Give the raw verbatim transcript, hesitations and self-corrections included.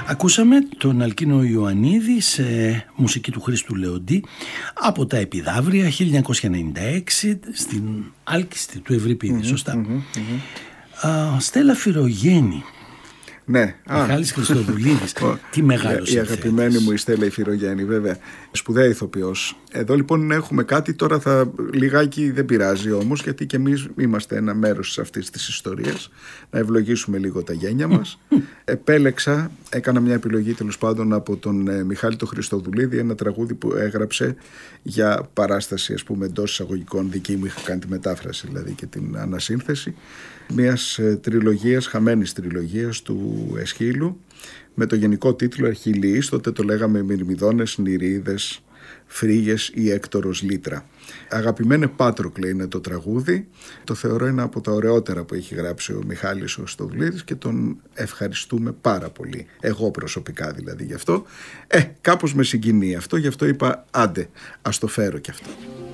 Ακούσαμε τον Αλκίνο Ιωαννίδη σε μουσική του Χρήστου Λεοντή από τα Επιδαύρια χίλια εννιακόσια ενενήντα έξι στην Άλκιστη του Ευρυπίδη, mm-hmm, σωστά. Mm-hmm, mm-hmm. Α, Στέλλα Φυρογέννη. Ναι. Μιχάλης Χριστοδουλίδης. Τι μεγάλος. Η αγαπημένη μου η Στέλλα η Φυρογέννη, βέβαια. Σπουδαία ηθοποιός. Εδώ λοιπόν έχουμε κάτι, τώρα θα λιγάκι, δεν πειράζει όμως, γιατί και εμείς είμαστε ένα μέρος αυτής της ιστορίας. Να ευλογήσουμε λίγο τα γένια μας. Επέλεξα, έκανα μια επιλογή τέλος πάντων από τον ε, Μιχάλη τον Χριστοδουλίδη, ένα τραγούδι που έγραψε για παράσταση, ας πούμε, εντός εισαγωγικών, δική μου, είχα κάνει τη μετάφραση δηλαδή και την ανασύνθεση μιας ε, τριλογίας, χαμένης τριλογίας του Εσχύλου, με το γενικό τίτλο Αρχιλιής. Τότε το λέγαμε Μυρμηδόνες, Νηρίδες, Φρίγες ή Έκτορος Λύτρα. Αγαπημένε Πάτροκλε είναι το τραγούδι. Το θεωρώ ένα από τα ωραιότερα που έχει γράψει ο Μιχάλης ο Χριστοδουλίδης και τον ευχαριστούμε πάρα πολύ. Εγώ προσωπικά δηλαδή γι' αυτό. Ε, κάπως με συγκινεί αυτό, γι' αυτό είπα άντε, ας το φέρω κι αυτό.